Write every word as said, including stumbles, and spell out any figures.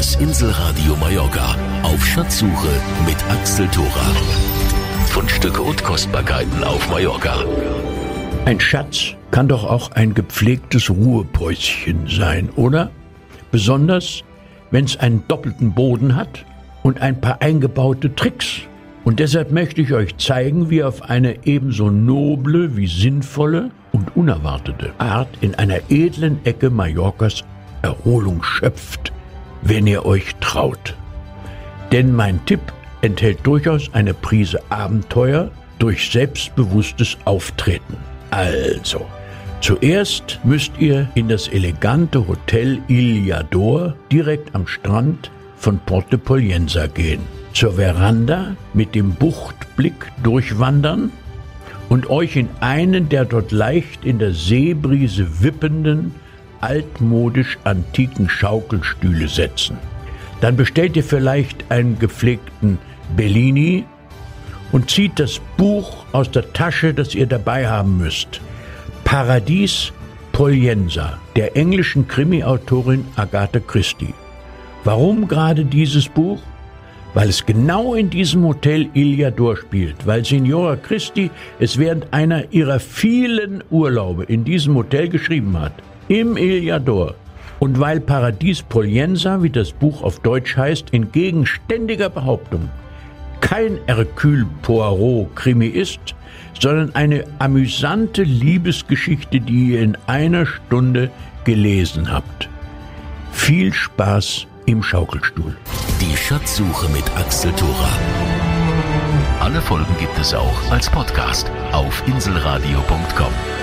Das Inselradio Mallorca auf Schatzsuche mit Axel Thora. Fundstücke und Kostbarkeiten auf Mallorca. Ein Schatz kann doch auch ein gepflegtes Ruhepäuschen sein, oder? Besonders, wenn es einen doppelten Boden hat und ein paar eingebaute Tricks. Und deshalb möchte ich euch zeigen, wie ihr auf eine ebenso noble wie sinnvolle und unerwartete Art in einer edlen Ecke Mallorcas Erholung schöpft, wenn ihr euch traut. Denn mein Tipp enthält durchaus eine Prise Abenteuer durch selbstbewusstes Auftreten. Also, zuerst müsst ihr in das elegante Hotel Illador direkt am Strand von Port de Pollença gehen, zur Veranda mit dem Buchtblick durchwandern und euch in einen der dort leicht in der Seebrise wippenden, altmodisch antiken Schaukelstühle setzen. Dann bestellt ihr vielleicht einen gepflegten Bellini und zieht das Buch aus der Tasche, das ihr dabei haben müsst. Paradies Pollença, der englischen Krimi-Autorin Agatha Christie. Warum gerade dieses Buch? Weil es genau in diesem Hotel Illador spielt, weil Signora Christie es während einer ihrer vielen Urlaube in diesem Hotel geschrieben hat, im Illador. Und weil Paradies Pollença, wie das Buch auf Deutsch heißt, entgegen ständiger Behauptung kein Hercule Poirot-Krimi ist, sondern eine amüsante Liebesgeschichte, die ihr in einer Stunde gelesen habt. Viel Spaß im Schaukelstuhl. Die Schatzsuche mit Axel Thora. Alle Folgen gibt es auch als Podcast auf inselradio punkt com.